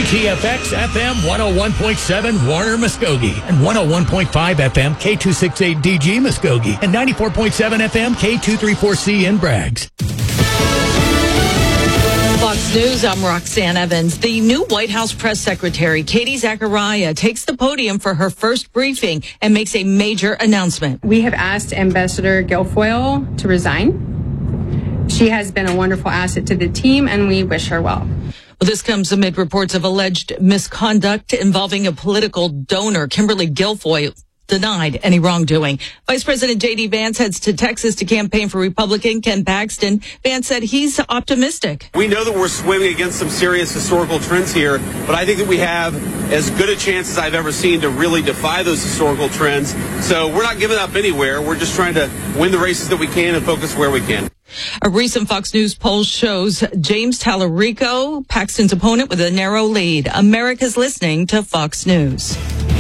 KTFX FM 101.7 Warner Muskogee and 101.5 FM K268DG Muskogee and 94.7 FM K234C in Braggs. Fox News, I'm Roxanne Evans. The new White House press secretary, Katie Zachariah, takes the podium for her first briefing and makes a major announcement. We have asked Ambassador Guilfoyle to resign. She has been a wonderful asset to the team, and we wish her well. Well, this comes amid reports of alleged misconduct involving a political donor. Kimberly Guilfoyle denied any wrongdoing. Vice President J.D. Vance heads to Texas to campaign for Republican Ken Paxton. Vance said he's optimistic. We know that we're swimming against some serious historical trends here, but I think that we have as good a chance as I've ever seen to really defy those historical trends. So we're not giving up anywhere. We're just trying to win the races that we can and focus where we can. A recent Fox News poll shows James Tallarico, Paxton's opponent, with a narrow lead. America's listening to Fox News.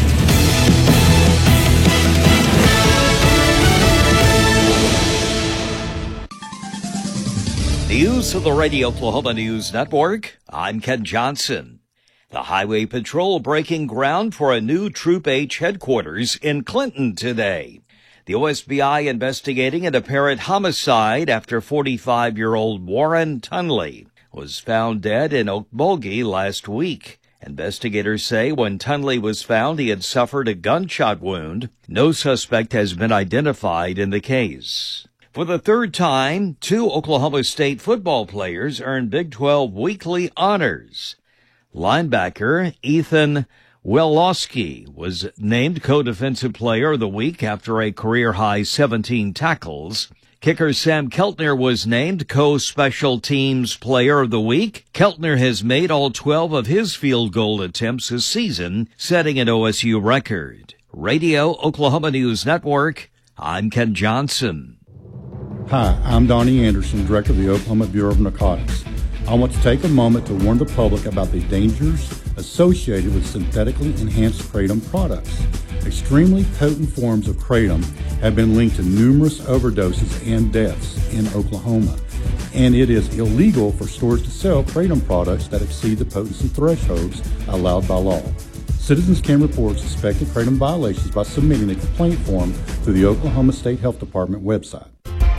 News of the Radio Oklahoma News Network. I'm Ken Johnson. The Highway Patrol breaking ground for a new Troop H headquarters in Clinton today. The OSBI investigating an apparent homicide after 45-year-old Warren Tunley was found dead in Okmulgee last week. Investigators say when Tunley was found, he had suffered a gunshot wound. No suspect has been identified in the case. For the third time, 2 Oklahoma State football players earned Big 12 weekly honors. Linebacker Ethan Welowski was named Co-Defensive Player of the Week after a career-high 17 tackles. Kicker Sam Keltner was named Co-Special Teams Player of the Week. Keltner has made all 12 of his field goal attempts this season, setting an OSU record. Radio Oklahoma News Network, I'm Ken Johnson. Hi, I'm Donnie Anderson, Director of the Oklahoma Bureau of Narcotics. I want to take a moment to warn the public about the dangers associated with synthetically enhanced kratom products. Extremely potent forms of kratom have been linked to numerous overdoses and deaths in Oklahoma, and it is illegal for stores to sell kratom products that exceed the potency thresholds allowed by law. Citizens can report suspected kratom violations by submitting a complaint form through the Oklahoma State Health Department website.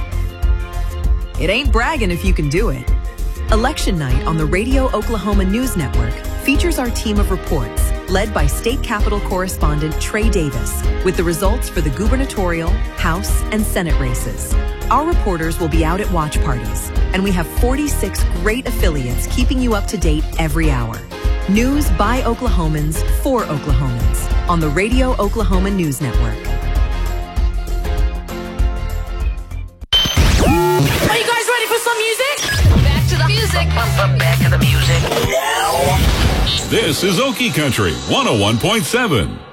It ain't bragging if you can do it. Election Night on the Radio Oklahoma News Network features our team of reports led by State Capitol correspondent Trey Davis with the results for the gubernatorial, House, and Senate races. Our reporters will be out at watch parties, and we have 46 great affiliates keeping you up to date every hour. News by Oklahomans for Oklahomans on the Radio Oklahoma News Network. Are you guys ready for some music? Back to the music. Back to the music. This is Okie Country 101.7.